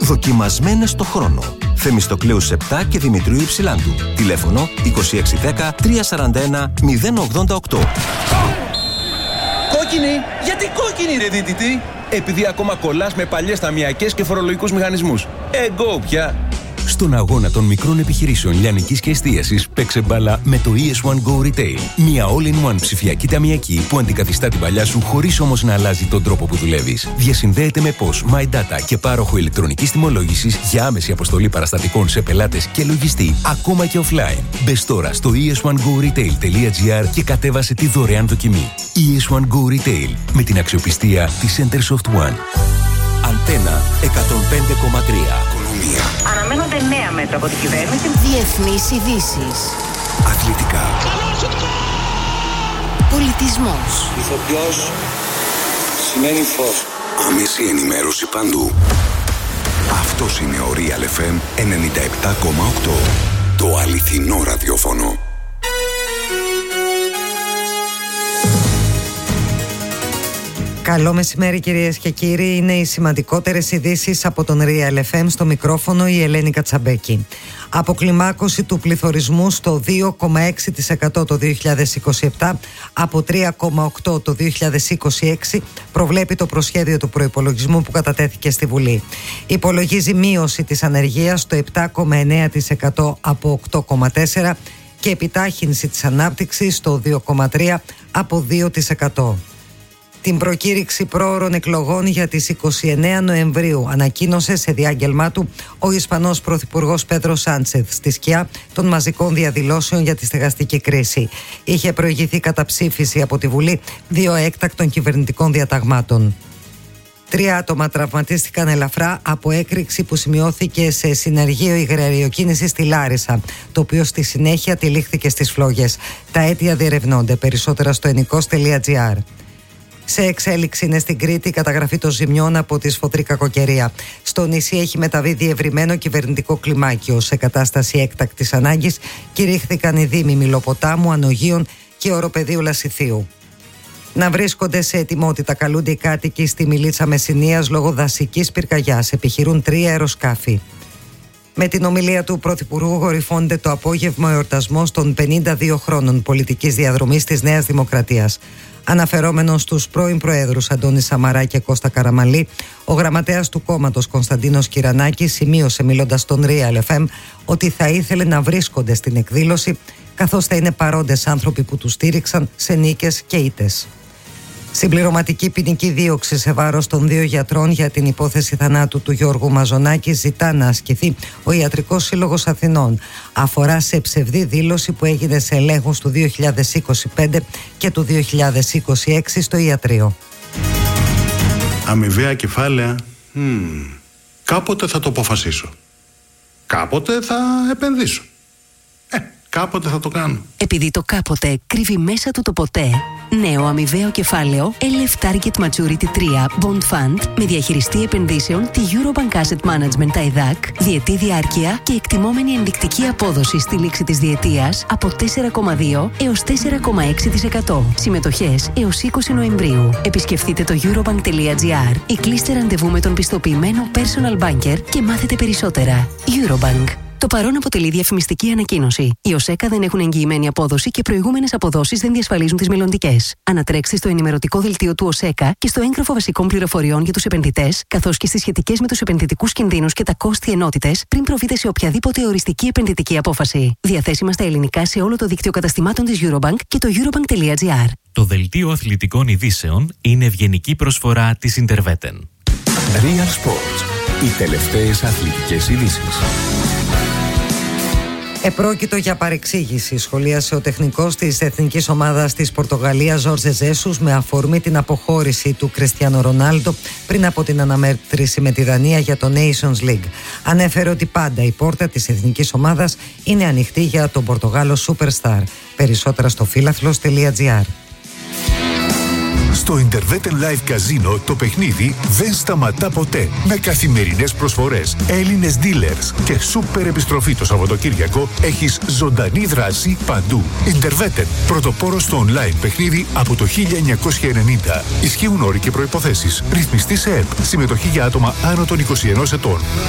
Δοκιμασμένες στο χρόνο. Θεμιστοκλέους 7 και Δημητρίου Υψηλάντου. Τηλέφωνο 2610 341 088. Κόκκινη! Γιατί κόκκινη ρε δίτητη? Επειδή ακόμα κολλάς με παλιές ταμιακές και φορολογικούς μηχανισμούς. Εγώ πια! Στον αγώνα των μικρών επιχειρήσεων λιανικής και εστίασης παίξε μπάλα με το ES1 Go Retail. Μια all-in-one ψηφιακή ταμιακή που αντικαθιστά την παλιά σου χωρίς όμως να αλλάζει τον τρόπο που δουλεύεις. Διασυνδέεται με POS, My Data και πάροχο ηλεκτρονικής τιμολόγησης για άμεση αποστολή παραστατικών σε πελάτες και λογιστή, ακόμα και offline. Μπες τώρα στο es1goretail.gr και κατέβασε τη δωρεάν δοκιμή. ES1 Go Retail με την αξιοπιστία της Centersoft One. Αντένα 105,3. Αναμένονται νέα μέτρα από την κυβέρνηση. Διεθνείς ειδήσεις. Αθλητικά. Πολιτισμός. Ηθοποιός σημαίνει φως. Άμεση ενημέρωση παντού. Αυτός είναι ο Real FM 97,8. Το αληθινό ραδιόφωνο. Καλό μεσημέρι κυρίες και κύριοι, είναι οι σημαντικότερες ειδήσεις από τον Real FM, στο μικρόφωνο η Ελένη Κατσαμπέκη. Αποκλιμάκωση του πληθωρισμού στο 2,6% το 2027 από 3,8% το 2026 προβλέπει το προσχέδιο του προϋπολογισμού που κατατέθηκε στη Βουλή. Υπολογίζει μείωση της ανεργίας στο 7,9% από 8,4% και επιτάχυνση της ανάπτυξης στο 2,3% από 2%. Την προκήρυξη πρόωρων εκλογών για τις 29 Νοεμβρίου ανακοίνωσε σε διάγγελμά του ο Ισπανός Πρωθυπουργός Πέδρο Σάντσεθ στη σκιά των μαζικών διαδηλώσεων για τη στεγαστική κρίση. Είχε προηγηθεί καταψήφιση από τη Βουλή 2 έκτακτων κυβερνητικών διαταγμάτων. 3 άτομα τραυματίστηκαν ελαφρά από έκρηξη που σημειώθηκε σε συνεργείο υγραριοκίνησης στη Λάρισα, το οποίο στη συνέχεια τυλίχθηκε στις φλόγες. Τα αίτια διερευνώνται. Περισσότερα στο ενικός.gr. Σε εξέλιξη είναι στην Κρήτη η καταγραφή των ζημιών από τη σφοδρή κακοκαιρία. Στο νησί έχει μεταβεί διευρυμένο κυβερνητικό κλιμάκιο. Σε κατάσταση έκτακτης ανάγκης κηρύχθηκαν οι δήμοι Μηλοποτάμου, Ανογείων και Οροπεδίου Λασιθίου. Να βρίσκονται σε ετοιμότητα καλούνται οι κάτοικοι στη Μιλίτσα Μεσσηνίας λόγω δασικής πυρκαγιάς. Επιχειρούν 3 αεροσκάφη. Με την ομιλία του Πρωθυπουργού κορυφώνεται το απόγευμα ο εορτασμός των 52 χρόνων πολιτικής διαδρομής της Νέας Δημοκρατίας. Αναφερόμενος στους πρώην Προέδρους Αντώνη Σαμαρά και Κώστα Καραμανλή, ο γραμματέας του κόμματος Κωνσταντίνος Κυρανάκης σημείωσε μιλώντας στον Real FM ότι θα ήθελε να βρίσκονται στην εκδήλωση καθώς θα είναι παρόντες άνθρωποι που τους στήριξαν σε νίκες και ήττες. Συμπληρωματική ποινική δίωξη σε βάρος των 2 γιατρών για την υπόθεση θανάτου του Γιώργου Μαζονάκη ζητά να ασκηθεί ο Ιατρικός Σύλλογος Αθηνών. Αφορά σε ψευδή δήλωση που έγινε σε ελέγχους του 2025 και του 2026 στο ιατρείο. Αμοιβαία κεφάλαια, κάποτε θα το αποφασίσω. Κάποτε θα επενδύσω. Κάποτε θα το κάνω. Επειδή το κάποτε κρύβει μέσα του το ποτέ. Νέο αμοιβαίο κεφάλαιο LF Target Maturity 3 Bond Fund με διαχειριστή επενδύσεων τη Eurobank Asset Management ΤΑΙΔΑΚ, διετή διάρκεια και εκτιμόμενη ενδεικτική απόδοση στη λήξη της διετίας από 4,2 έως 4,6%. Συμμετοχές έως 20 Νοεμβρίου. Επισκεφτείτε το eurobank.gr ή κλείστε ραντεβού με τον πιστοποιημένο personal banker και μάθετε περισσότερα. Eurobank. Το παρόν αποτελεί διαφημιστική ανακοίνωση. Οι ΟΣΕΚΑ δεν έχουν εγγυημένη απόδοση και προηγούμενες αποδόσεις δεν διασφαλίζουν τις μελλοντικές. Ανατρέξτε στο ενημερωτικό δελτίο του ΟΣΕΚΑ και στο έγγραφο βασικών πληροφοριών για τους επενδυτές, καθώς και στις σχετικές με τους επενδυτικούς κινδύνους και τα κόστη ενότητες, πριν προβείτε σε οποιαδήποτε οριστική επενδυτική απόφαση. Διαθέσιμα στα ελληνικά σε όλο το δίκτυο καταστημάτων της Eurobank και το eurobank.gr. Το δελτίο αθλητικών ειδήσεων είναι ευγενική προσφορά της Interveten. Real Sports. Οι τελευταίες αθλητικές ειδήσεις. Επρόκειτο για παρεξήγηση, σχολίασε ο τεχνικός της εθνικής ομάδας της Πορτογαλίας Ζόρζε Ζέσους με αφορμή την αποχώρηση του Κριστιάνο Ρονάλντο πριν από την αναμέτρηση με τη Δανία για το Nations League. Ανέφερε ότι πάντα η πόρτα της εθνικής ομάδας είναι ανοιχτή για τον Πορτογάλο Superstar. Περισσότερα στο φίλαθλος.gr. Στο Interveten Live Casino το παιχνίδι δεν σταματά ποτέ. Με καθημερινές προσφορές, Έλληνες dealers και σούπερ επιστροφή το Σαββατοκύριακο έχεις ζωντανή δράση παντού. Interveten, πρωτοπόρος στο online παιχνίδι από το 1990. Ισχύουν όροι και προϋποθέσεις. Ρυθμιστή σε ΕΠ. Συμμετοχή για άτομα άνω των 21 ετών.